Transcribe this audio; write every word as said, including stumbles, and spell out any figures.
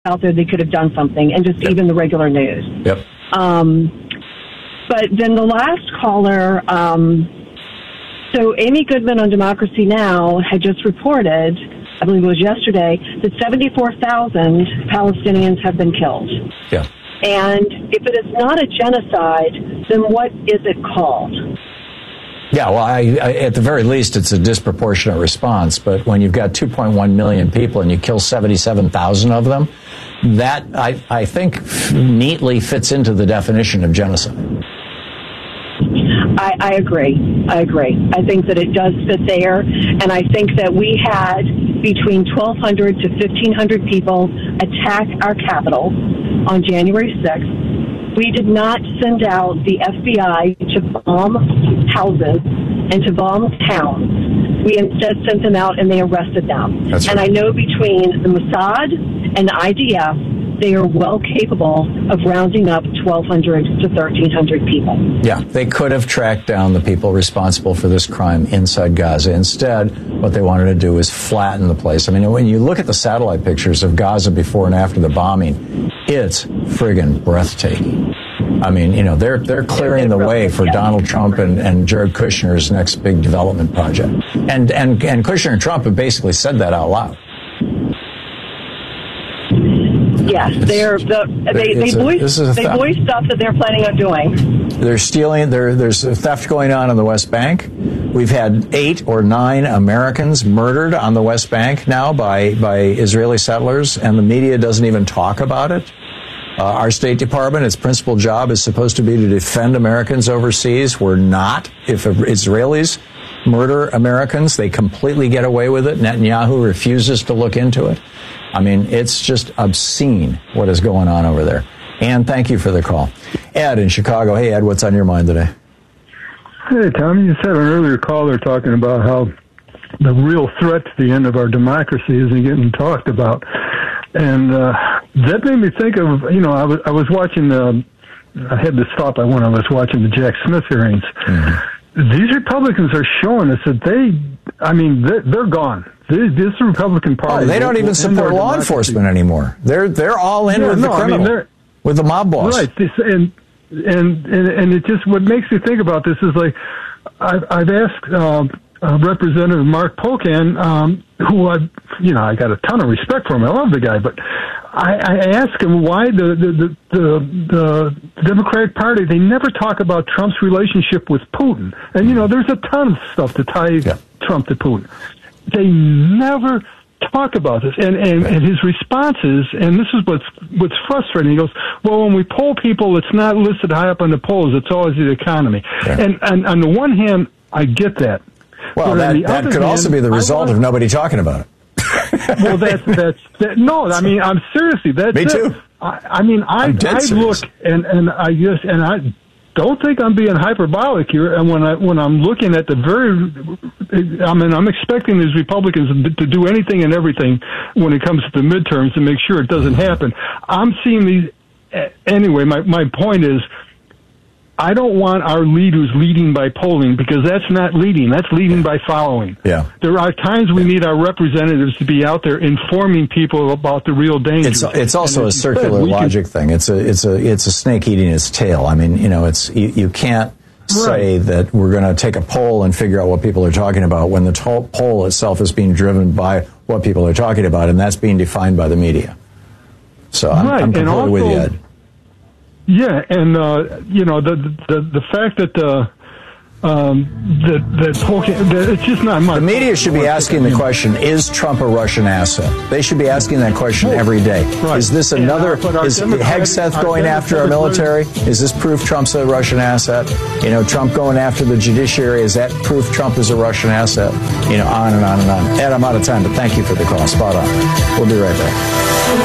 out there they could have done something, and just Yep. even the regular news. Yep. Um, but then the last caller, um, so Amy Goodman on Democracy Now! Had just reported, I believe it was yesterday, that seventy-four thousand Palestinians have been killed. Yeah. And if it is not a genocide, then what is it called? Yeah, well, I, I, at the very least, it's a disproportionate response. But when you've got two point one million people and you kill seventy-seven thousand of them, that, I, I think, f- neatly fits into the definition of genocide. I, I agree. I agree. I think that it does fit there. And I think that we had between twelve hundred to fifteen hundred people attack our Capitol on January sixth. We did not send out the F B I to bomb houses and to bomb towns. We instead sent them out and they arrested them. That's right. And I know between the Mossad and the I D F, they are well capable of rounding up twelve hundred to thirteen hundred people. Yeah, they could have tracked down the people responsible for this crime inside Gaza. Instead, what they wanted to do is flatten the place. I mean, when you look at the satellite pictures of Gaza before and after the bombing, it's friggin' breathtaking. I mean, you know, they're they're clearing the way for Donald Trump and, and Jared Kushner's next big development project. And, and, and Kushner and Trump have basically said that out loud. Yes, they're the, they they a, voice they voice stuff that they're planning on doing. They're stealing. There, there's a theft going on in the West Bank. We've had eight or nine Americans murdered on the West Bank now by by Israeli settlers, and the media doesn't even talk about it. Uh, our State Department, its principal job is supposed to be to defend Americans overseas. We're not. If Israelis murder Americans, they completely get away with it. Netanyahu refuses to look into it. I mean, it's just obscene what is going on over there. Ann, thank you for the call. Ed in Chicago. Hey, Ed, what's on your mind today? Hey, Tom, you said an earlier caller talking about how the real threat to the end of our democracy isn't getting talked about. And uh, that made me think of, you know, I was, I was watching, the, I had to stop by when I was watching the Jack Smith hearings. Mm-hmm. These Republicans are showing us that they, I mean, they're, they're gone. This Republican Party. Oh, they don't even support law enforcement anymore. They're they're all in yeah, with no, the criminal, I mean, with the mob boss. Right. This, and, and and and it just, what makes me think about this is, like, I've, I've asked uh, uh, Representative Mark Pocan, um, who I, you know, I got a ton of respect for him. I love the guy, but I, I asked him why the the, the the the Democratic Party, they never talk about Trump's relationship with Putin. And you know, there's a ton of stuff to tie yeah. Trump to Putin. They never talk about this. And, and, and his responses, and this is what's what's frustrating, he goes, well, when we poll people, it's not listed high up on the polls. It's always the economy. Yeah. And, and on the one hand, I get that. Well, that, that could hand, also be the result want, of nobody talking about it. Well, that's, that's, that, no, I mean, I'm seriously, that's Me too. It. I, I mean, I, I look, and, and I just, and I, don't think I'm being hyperbolic here. And when I when I'm looking at the very, I mean, I'm expecting these Republicans to do anything and everything when it comes to the midterms to make sure it doesn't happen. I'm seeing these anyway. My my point is, I don't want our leaders leading by polling, because that's not leading. That's leading yeah. by following. Yeah. There are times we yeah. need our representatives to be out there informing people about the real dangers. It's, it's also a circular logic can, thing. It's a it's a it's a snake eating its tail. I mean, you know, it's you, you can't say right. that we're going to take a poll and figure out what people are talking about when the to- poll itself is being driven by what people are talking about, and that's being defined by the media. So I'm, right. I'm completely also, with you, Ed. Yeah, and uh, you know, the the the fact that uh, um, that that, that it's just not much. The media should be asking the question: is Trump a Russian asset? They should be asking that question every day. Right. Is this another? Our, is Hegseth going after our military? Is this proof Trump's a Russian asset? You know, Trump going after the judiciary, is that proof Trump is a Russian asset? You know, on and on and on. Ed, I'm out of time, but thank you for the call. Spot on. We'll be right back.